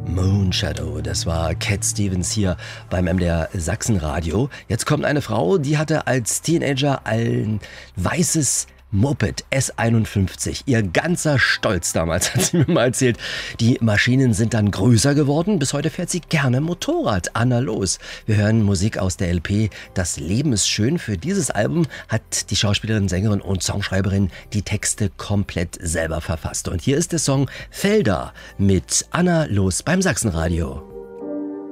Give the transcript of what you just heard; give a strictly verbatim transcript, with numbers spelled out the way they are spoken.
Moonshadow, das war Cat Stevens hier beim M D R Sachsenradio. Jetzt kommt eine Frau, die hatte als Teenager ein weißes Moped S einundfünfzig. Ihr ganzer Stolz damals, hat sie mir mal erzählt. Die Maschinen sind dann größer geworden. Bis heute fährt sie gerne Motorrad. Anna Loos. Wir hören Musik aus der L P Das Leben ist schön. Für dieses Album hat die Schauspielerin, Sängerin und Songschreiberin die Texte komplett selber verfasst. Und hier ist der Song Felder mit Anna Loos beim Sachsenradio.